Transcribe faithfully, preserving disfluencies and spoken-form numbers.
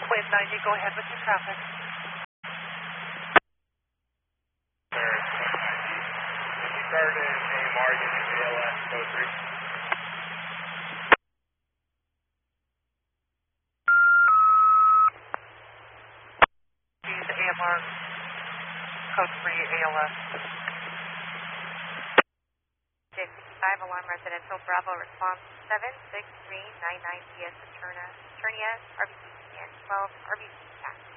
Wind ninety, go ahead with your traffic. Started A M R using A L S code three. Use A M R code three A L S. J sixty-five, alarm residential, Bravo, response seven six three nine nine P S Eterna, Eternia, R B C scan twelve, R B C cat.